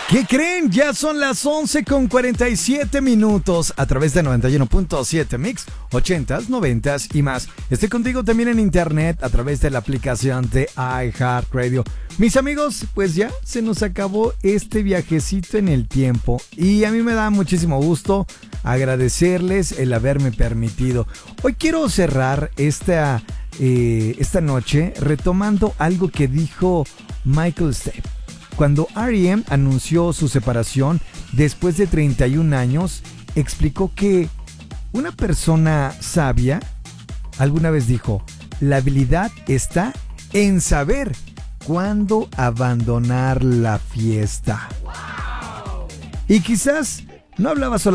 ¿Qué creen? Ya son las 11:47 a través de 91.7 Mix, 80s, 90s y más. Estoy contigo también en internet a través de la aplicación de iHeartRadio. Mis amigos, pues ya se nos acabó este viajecito en el tiempo y a mí me da muchísimo gusto agradecerles el haberme permitido. Hoy quiero cerrar esta noche retomando algo que dijo Michael Stipe. Cuando R.E.M. anunció su separación después de 31 años, explicó que una persona sabia alguna vez dijo: la habilidad está en saber cuándo abandonar la fiesta. Y quizás no hablaba solamente